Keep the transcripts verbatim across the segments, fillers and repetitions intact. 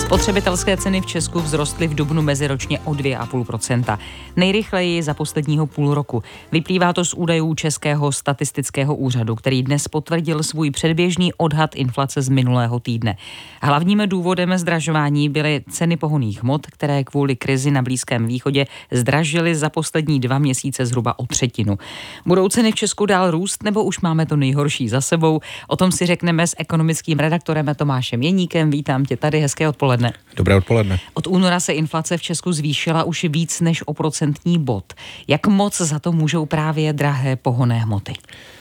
Spotřebitelské ceny v Česku vzrostly v dubnu meziročně o dvě celá pět procenta. Nejrychleji za posledního půl roku. Vyplývá to z údajů Českého statistického úřadu, který dnes potvrdil svůj předběžný odhad inflace z minulého týdne. Hlavním důvodem zdražování byly ceny pohonných hmot, které kvůli krizi na Blízkém východě zdražily za poslední dva měsíce zhruba o třetinu. Budou ceny v Česku dál růst, nebo už máme to nejhorší za sebou? O tom si řekneme s ekonomickým redaktorem Tomášem Jeníkem. Vítám tě tady, hezké odpoledne. Dobré odpoledne. Od února se inflace v Česku zvýšila už víc než o procentní bod. Jak moc za to můžou právě drahé pohonné hmoty?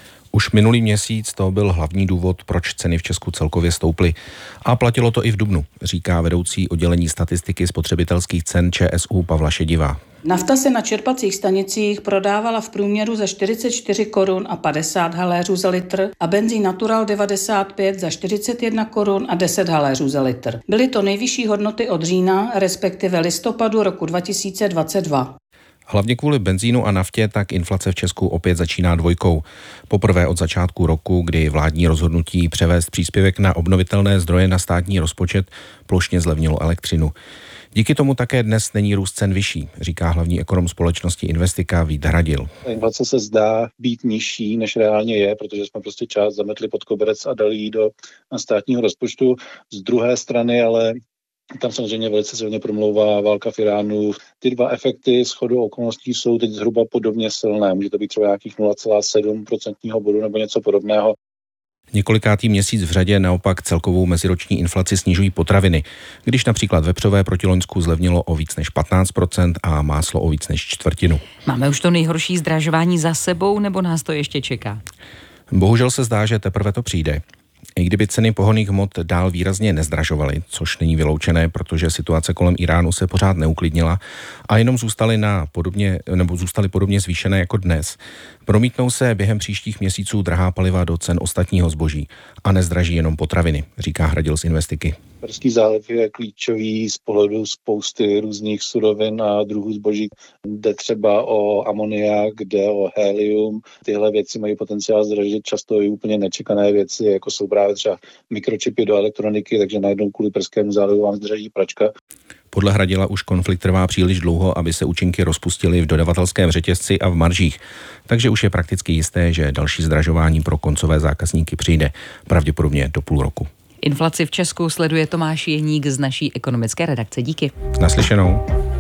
Už minulý měsíc to byl hlavní důvod, proč ceny v Česku celkově stouply. A platilo to i v dubnu, říká vedoucí oddělení statistiky spotřebitelských cen ČSÚ Pavla Šedivá. Nafta se na čerpacích stanicích prodávala v průměru za čtyřicet čtyři korun a padesát haléřů za litr a benzín Natural devadesát pět za čtyřicet jedna korun a deset haléřů za litr. Byly to nejvyšší hodnoty od října, respektive listopadu roku dva tisíce dvacet dva. Hlavně kvůli benzínu a naftě tak inflace v Česku opět začíná dvojkou. Poprvé od začátku roku, kdy vládní rozhodnutí převést příspěvek na obnovitelné zdroje na státní rozpočet plošně zlevnilo elektřinu. Díky tomu také dnes není růst cen vyšší, říká hlavní ekonom společnosti Investika Vít Hradil. Inflace se zdá být nižší, než reálně je, protože jsme prostě část zametli pod koberec a dali ji do státního rozpočtu. Z druhé strany ale tam samozřejmě velice silně promlouvá válka v Iránu. Ty dva efekty shodou okolností jsou teď zhruba podobně silné. Může to být třeba nějakých nula celá sedm procentního bodu nebo něco podobného. Několikátý měsíc v řadě naopak celkovou meziroční inflaci snižují potraviny, když například vepřové proti loňsku zlevnilo o víc než patnáct procent a máslo o víc než čtvrtinu. Máme už to nejhorší zdražování za sebou, nebo nás to ještě čeká? Bohužel se zdá, že teprve to přijde. I kdyby ceny pohonných hmot dál výrazně nezdražovaly, což není vyloučené, protože situace kolem Iránu se pořád neuklidnila a jenom zůstaly na podobně nebo zůstaly podobně zvýšené jako dnes, promítnou se během příštích měsíců drahá paliva do cen ostatního zboží a nezdraží jenom potraviny, říká Hradil z Investiky. Perský záliv je klíčový z pohledu spousty různých surovin a druhů zboží. Jde třeba o amoniak, jde o helium. Tyhle věci mají potenciál zdražit často i úplně nečekané věci, jako jsou právě třeba mikročipy do elektroniky, takže najednou kvůli Perskému zálivu vám zdraží pračka. Podle Hradila už konflikt trvá příliš dlouho, aby se účinky rozpustily v dodavatelském řetězci a v maržích. Takže už je prakticky jisté, že další zdražování pro koncové zákazníky přijde, pravděpodobně do půl roku. Inflaci v Česku sleduje Tomáš Jeník z naší ekonomické redakce. Díky. Naslyšenou.